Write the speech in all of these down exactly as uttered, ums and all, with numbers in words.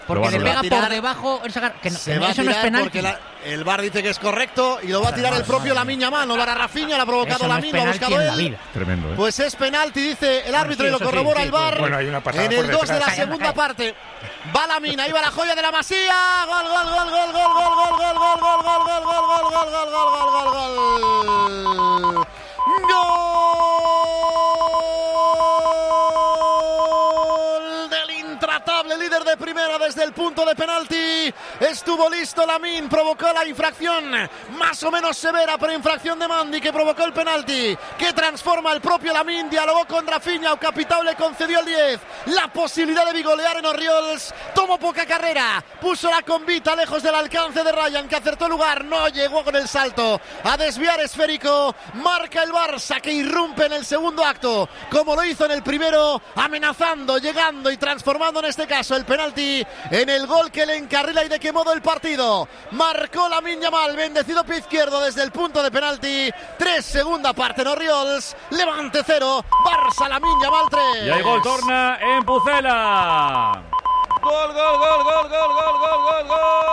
Porque le pega por debajo. Que no, se va eso a tirar no es penalti. porque la, el V A R dice que es correcto y lo va a tirar el propio Lamine Yamal. No para Rafinha, lo ha provocado no Lamine, lo ha buscado él. Tremendo, ¿eh? Pues es penalti, dice el árbitro, bueno, sí, y lo corrobora sí, sí, el V A R. Bueno, hay una pasada en por el dos de detrás. la segunda parte. Va Lamine, ahí va la joya de la Masía. Gol, gol, gol, gol, gol, gol, gol, gol, gol, gol, gol, gol, gol, gol, gol, gol, gol, gol, gol, gol. Gol del intratable líder de primera desde el punto de penalti. Estuvo listo Lamine, provocó la infracción más o menos severa, pero infracción de Mandi que provocó el penalti, que transforma el propio Lamine. Dialogó con Rafinha, o Capitao le concedió el diez, la posibilidad de bigolear en Orriols. Tomó poca carrera, puso la convita lejos del alcance de Ryan, que acertó el lugar, no llegó con el salto a desviar esférico. Marca el Barça, que irrumpe en el segundo acto, como lo hizo en el primero, amenazando, llegando y transformando en este caso el penalti en el gol que le encarrila y de qué modo el partido. Marcó Lamine Yamal, bendecido pie izquierdo desde el punto de penalti. Tres, segunda parte en Orriols. Levante cero, Barça Lamine Yamal tres. Y hay gol, torna en Pucela. Gol, gol, gol, gol, gol, gol, gol, gol,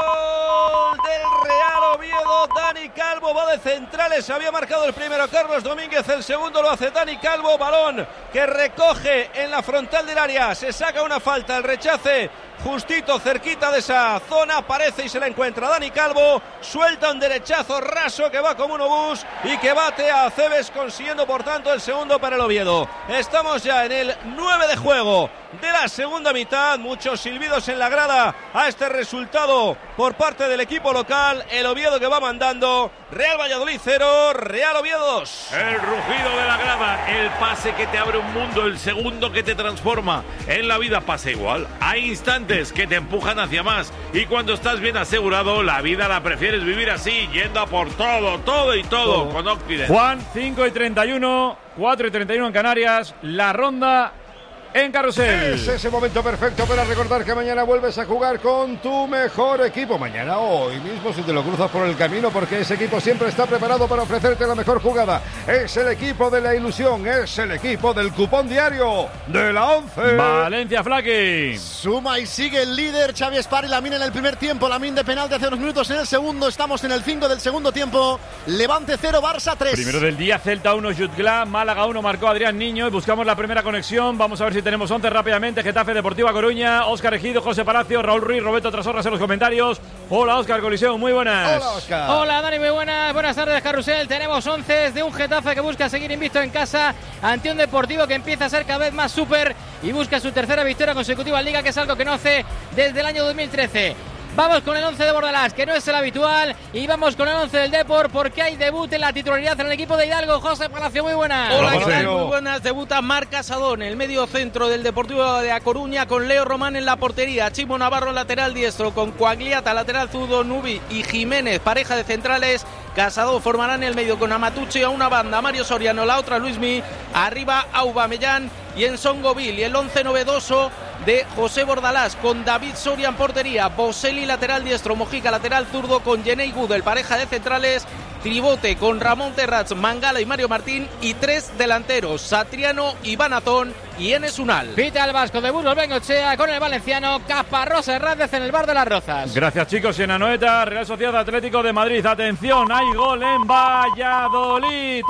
gol del Real Oviedo. Dani Calvo va de centrales. Había marcado el primero Carlos Domínguez, el segundo lo hace Dani Calvo. Balón que recoge en la frontal del área. Se saca una falta, el rechace justito cerquita de esa zona, aparece y se la encuentra Dani Calvo, suelta un derechazo raso que va como un obús y que bate a Cebes, consiguiendo por tanto el segundo para el Oviedo. Estamos ya en el nueve de juego de la segunda mitad, muchos silbidos en la grada a este resultado por parte del equipo local. El Oviedo que va mandando, Real Valladolid cero, Real Oviedo dos. El rugido de la grada, el pase que te abre un mundo, el segundo que te transforma. En la vida pasa igual, hay instantes que te empujan hacia más y cuando estás bien asegurado, la vida la prefieres vivir así, yendo a por todo, todo y todo, todo. Con Occident. Juan, cinco y treinta y uno, cuatro y treinta y uno en Canarias, la ronda en Carrusel. Es ese momento perfecto para recordar que mañana vuelves a jugar con tu mejor equipo. Mañana, hoy mismo, si te lo cruzas por el camino, porque ese equipo siempre está preparado para ofrecerte la mejor jugada. Es el equipo de la ilusión, es el equipo del cupón diario de la once. Valencia, Flaqui. Suma y sigue el líder Xavi Esparri. Lamine en el primer tiempo, Lamine de penalti hace unos minutos en el segundo. Estamos en el cinco del segundo tiempo. Levante cero, Barça tres. Primero del día, Celta uno, Jutgla, Málaga uno, marcó Adrián Niño. Y buscamos la primera conexión. Vamos a ver si tenemos once rápidamente. Getafe, Deportiva Coruña, Óscar Ejido, José Palacio, Raúl Ruiz, Roberto Trasorras en los comentarios. Hola, Óscar Coliseo, muy buenas. Hola, Óscar. Hola, Dani, muy buenas. Buenas tardes, Carrusel. Tenemos once de un Getafe que busca seguir invicto en casa ante un Deportivo que empieza a ser cada vez más súper y busca su tercera victoria consecutiva en Liga, que es algo que no hace desde el año dos mil trece. Vamos con el once de Bordalás, que no es el habitual, y vamos con el once del Depor, porque hay debut en la titularidad en el equipo de Hidalgo. José Palacio, muy buenas. Hola, ¿qué tal? Muy buenas. Debuta Marc Casadón, el medio centro del Deportivo de A Coruña, con Leo Román en la portería, Chimo Navarro lateral diestro, con Coagliata lateral zurdo, Nubi y Jiménez, pareja de centrales. Casado formará en el medio con Amatucci a una banda, Mario Soriano la otra, Luismi, arriba Aubameyang y en Songoville. Y el once novedoso de José Bordalás, con David Soria en portería, Boselli lateral diestro, Mojica lateral zurdo, con Jenei Gudel, pareja de centrales, tribote con Ramón Terrats, Mangala y Mario Martín, y tres delanteros, Satriano, Iván Atón y Enes Unal. Pita al Vasco de Burgos Bengochea con el valenciano Caparrós Hernández en el bar de las Rozas. Gracias, chicos. Y en Anoeta, Real Sociedad Atlético de Madrid. Atención, hay gol en Valladolid.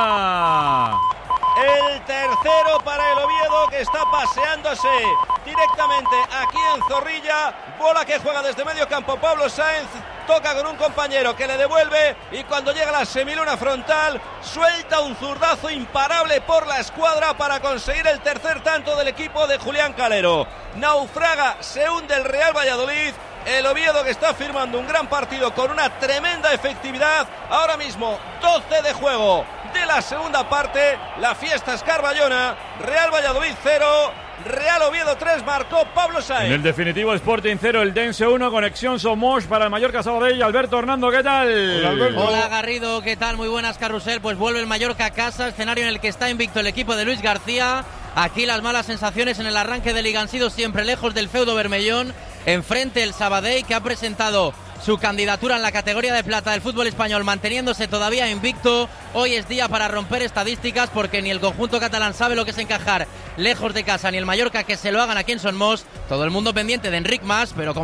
Torna. El tercero para el Oviedo, que está paseándose directamente aquí en Zorrilla. Bola que juega desde medio campo Pablo Sáenz. Toca con un compañero que le devuelve y cuando llega la semiluna frontal suelta un zurdazo imparable por la escuadra para conseguir el tercer tanto del equipo de Julián Calero. Naufraga, se hunde el Real Valladolid. El Oviedo, que está firmando un gran partido con una tremenda efectividad. Ahora mismo doce de juego de la segunda parte. La fiesta es carballona. Real Valladolid cero, Real Oviedo tres, marcó Pablo Sáenz. En el definitivo Sporting cero, el Dense uno, conexión Somos para el Mallorca Sabadell. Alberto Hernando, ¿qué tal? Hola, Alberto. Hola, Garrido, ¿qué tal? Muy buenas, Carrusel. Pues vuelve el Mallorca a casa, escenario en el que está invicto el equipo de Luis García. Aquí las malas sensaciones en el arranque de Liga han sido siempre lejos del feudo bermellón. Enfrente el Sabadell, que ha presentado su candidatura en la categoría de plata del fútbol español, manteniéndose todavía invicto. Hoy es día para romper estadísticas porque ni el conjunto catalán sabe lo que es encajar lejos de casa, ni el Mallorca que se lo hagan aquí en Son Mos. Todo el mundo pendiente de Enric Mas, pero con